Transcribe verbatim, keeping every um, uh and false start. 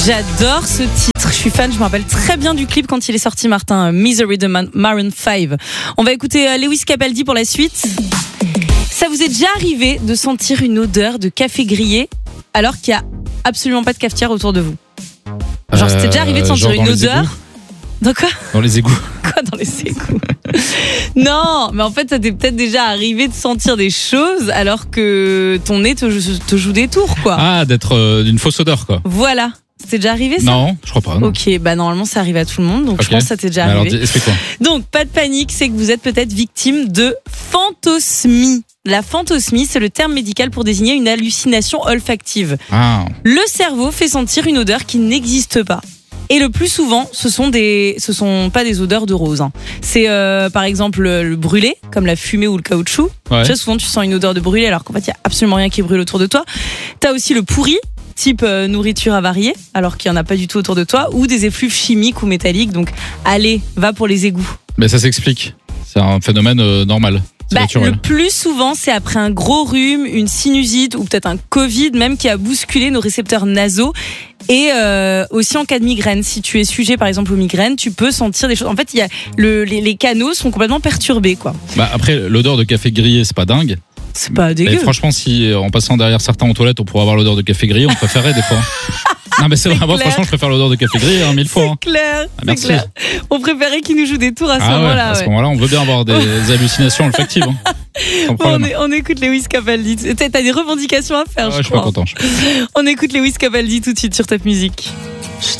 J'adore ce titre, je suis fan, je me rappelle très bien du clip quand il est sorti, Martin. Misery de Man- Maroon cinq. On va écouter euh, Lewis Capaldi pour la suite. Ça vous est déjà arrivé de sentir une odeur de café grillé alors qu'il n'y a absolument pas de cafetière autour de vous? Genre, c'était déjà arrivé de sentir Euh, genre une dans les odeur égouts Dans quoi Dans les égouts. Quoi, dans les égouts? Non, mais en fait, ça t'est peut-être déjà arrivé de sentir des choses alors que ton nez te, te joue des tours, quoi. Ah, d'être euh, d'une fausse odeur, quoi. Voilà. C'est déjà arrivé, ça? Non, je crois pas. Non. Ok, bah normalement ça arrive à tout le monde, donc Ok. je pense que ça t'est déjà Mais alors, arrivé. dis- explique-moi. Donc pas de panique, c'est que vous êtes peut-être victime de phantosmie. La phantosmie, c'est le terme médical pour désigner une hallucination olfactive. Ah, Le cerveau fait sentir une odeur qui n'existe pas. Et le plus souvent, ce sont des, ce sont pas des odeurs de rose. Hein. C'est euh, par exemple le, le brûlé, comme la fumée ou le caoutchouc. ouais. Tu sais, souvent tu sens une odeur de brûlé alors qu'en fait il y a absolument rien qui brûle autour de toi. T'as aussi le pourri, type euh, nourriture avariée, alors qu'il y en a pas du tout autour de toi, ou des effluves chimiques ou métalliques. Donc allez, va pour les égouts. Mais ça s'explique. C'est un phénomène euh, normal. C'est Bah, naturel. le plus souvent, c'est après un gros rhume, une sinusite ou peut-être un Covid même qui a bousculé nos récepteurs nasaux. Et euh, aussi en cas de migraine, si tu es sujet par exemple aux migraines, tu peux sentir des choses. En fait, il y a le, les, les canaux sont complètement perturbés, quoi. Bah, après, l'odeur de café grillé, c'est pas dingue. C'est pas Mais dégueu. franchement, si en passant derrière certains aux toilettes, on pourrait avoir l'odeur de café grillé, on préférerait des fois. Non, mais c'est vrai. Moi, clair. franchement, je préfère l'odeur de café grillé hein, mille fois. hein. C'est clair, Ah, c'est merci. clair. On préférait qu'ils nous jouent des tours à ce Ah ouais, moment-là. à ce ouais. moment-là, on veut bien avoir des hallucinations olfactives. Hein. Sans Bon, problème. on, est- on écoute Lewis Capaldi. T'as t'as des revendications à faire, Ah ouais, je je suis crois. pas content. je- On écoute Lewis Capaldi tout de suite sur Top Music.